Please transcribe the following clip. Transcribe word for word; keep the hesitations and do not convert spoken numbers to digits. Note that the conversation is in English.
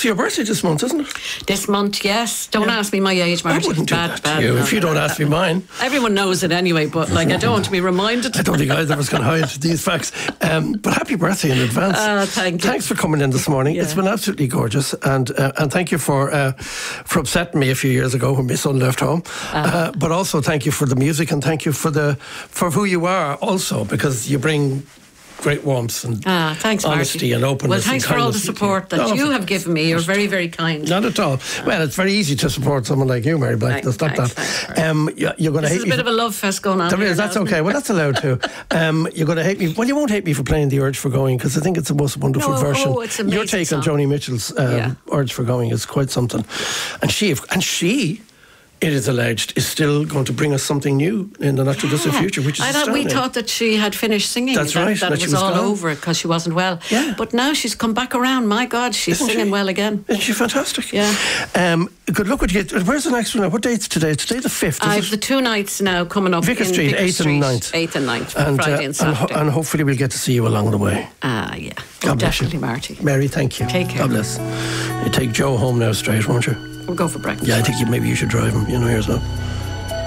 It's your birthday this month, isn't it? This month, yes. Don't Yeah. ask me my age, Marty. I wouldn't do bad, that bad, to you no, if you no, don't no, ask no. me mine. Everyone knows it anyway, but like I don't want to be reminded. I don't think either of us can hide these facts. Um, but happy birthday in advance. Uh, thank you. Thanks for coming in this morning. Yeah. It's been absolutely gorgeous, and uh, and thank you for uh, for upsetting me a few years ago when my son left home. Uh, uh, but also thank you for the music, and thank you for the for who you are also, because you bring great warmth and ah, thanks, honesty Marty. and openness. Well, thanks and for all the kindness. support that No, you have given me. You're very, very kind. Not at all. Well, it's very easy to support someone like you, Mary Black. Thanks, That's not thanks, that. thanks, um, you're you're going to This hate is a me. bit for- of a love fest going on. There here is, that's now, okay. Well, that's allowed too. Um, you're going to hate me. Well, you won't hate me for playing The Urge for Going, because I think it's the most wonderful No, version. oh, it's an Your amazing take on song. Joni Mitchell's um, Yeah. Urge for Going is quite something. And she, and she, it is alleged, is still going to bring us something new in the not too distant Yeah. future, which is I thought we astounding. thought that she had finished singing. That's that, right, That, that it she was, was all gone. over because she wasn't well. Yeah. But now she's come back around. My God, she's Isn't singing she? well again. Isn't she fantastic? Yeah. Um, good luck with you. Where's the next one now? What date's today? Today the fifth, is I've it? the two nights now coming up Vicar in Street, Vicar eighth and Street, ninth. eighth and ninth, and, Friday uh, and and, ho- Saturday. and hopefully we'll get to see you along the way. Ah, yeah. God Oh, bless you. definitely, Marty. Mary, thank you. Take care. God bless. You take Joe home now straight, won't you? We'll go for breakfast. Yeah, I think you, maybe you should drive him, you know, yourself.